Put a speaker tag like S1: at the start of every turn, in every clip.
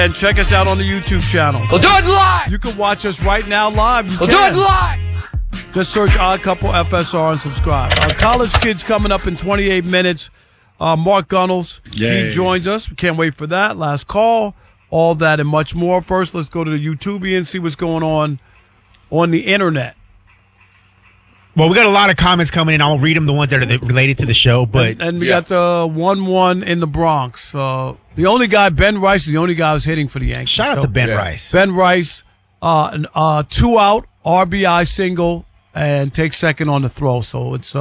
S1: And check us out on the YouTube channel.
S2: We'll do it live.
S1: You can watch us right now live.
S2: We'll do it live.
S1: Just search Odd Couple FSR and subscribe. Our college kids coming up in 28 minutes. Mark Gunnels, he joins us. We can't wait for that. Last call, all that and much more. First, let's go to the YouTube and see what's going on the internet.
S3: Well, we got a lot of comments coming in. I'll read them, the ones that are related to the show. But
S1: and we got the 1-1 in the Bronx. The only guy, Ben Rice, is the only guy who's hitting for the Yankees.
S3: Shout out to Ben Rice.
S1: Ben Rice, 2 out, RBI single, and takes second on the throw. So it's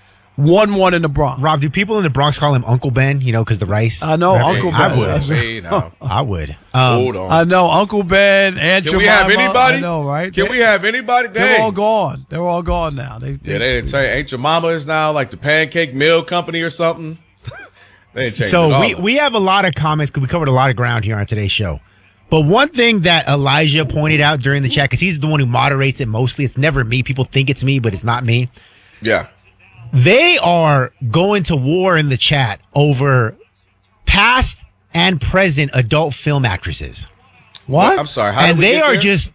S1: 1-1 in the Bronx.
S3: Rob, do people in the Bronx call him Uncle Ben? Because the Rice.
S1: I know, Uncle Ben.
S3: I would. I would.
S4: Hold on.
S1: I know, Uncle Ben, Aunt
S4: Can
S1: Jemima.
S4: we have anybody?
S1: I know, right?
S4: Can we have anybody?
S1: They're all gone. They're all gone now. They
S4: didn't change. Aunt Jemima is now like the Pancake Mill Company or something. They didn't change
S3: So
S4: it all.
S3: we have a lot of comments because we covered a lot of ground here on today's show. But one thing that Elijah pointed out during the chat, because he's the one who moderates it mostly. It's never me. People think it's me, but it's not me.
S4: Yeah.
S3: They are going to war in the chat over past and present adult film actresses.
S1: What?
S4: I'm sorry. How
S3: And
S4: did we
S3: they
S4: get
S3: are
S4: there?
S3: just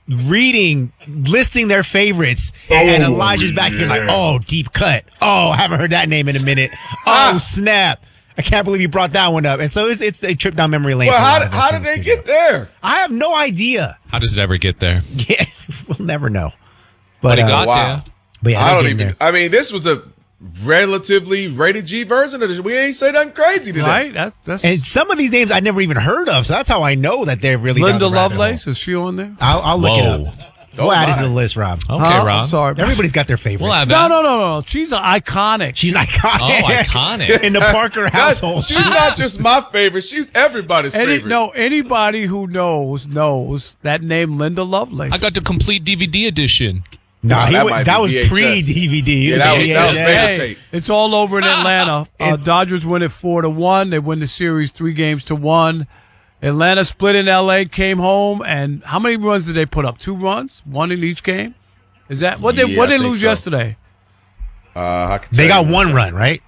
S3: listing their favorites. And Elijah's back here like, oh, deep cut. Oh, I haven't heard that name in a minute. Oh, snap. I can't believe you brought that one up. And so it's a trip down memory lane.
S4: Well, how did they get there?
S3: I have no idea.
S5: How does it ever get there?
S3: Yes, we'll never know.
S5: But it got
S4: wow.
S5: there.
S3: But yeah,
S4: I
S3: they're
S4: don't
S3: getting
S4: even.
S3: there.
S4: I mean, this was a relatively rated G version of this. We ain't say nothing crazy today.
S1: Right? That's
S3: And some of these names I never even heard of, so that's how I know that they're really
S1: Linda
S3: down the rabbit
S1: Lovelace.
S3: hole.
S1: Is she on there?
S3: I'll look it
S5: Whoa.
S3: up. We'll add it to the list, Rob.
S5: Okay,
S1: I'm
S5: Rob.
S1: sorry.
S3: Everybody's got their favorites.
S5: We'll add
S1: No,
S5: that.
S1: no. She's iconic.
S3: She's iconic.
S5: Oh, iconic.
S3: In the Parker household.
S4: She's not just my favorite. She's everybody's favorite.
S1: Anybody who knows that name, Linda Lovelace.
S5: I got the complete DVD edition.
S3: No,
S4: That
S3: was
S4: might be VHS.
S3: pre-DVD.
S4: Yeah, that was
S3: VHS.
S4: beta tape.
S1: It's all over in Atlanta. Dodgers win it 4-1. They win the series 3-1. Atlanta split in L.A., came home, and how many runs did they put up? 2 runs? 1 in each game? Is that what they
S4: I think
S1: lose
S4: so.
S1: yesterday?
S4: I can
S3: They
S4: tell
S3: got
S4: you.
S3: 1 run, right?